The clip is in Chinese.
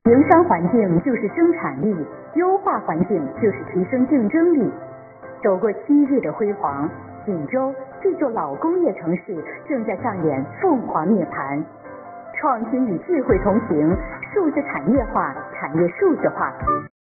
营商环境就是生产力，优化环境就是提升竞争力。走过7日的辉煌，锦州这座老工业城市正在上演凤凰涅槃。创新与智慧同行，数字产业化，产业数字化。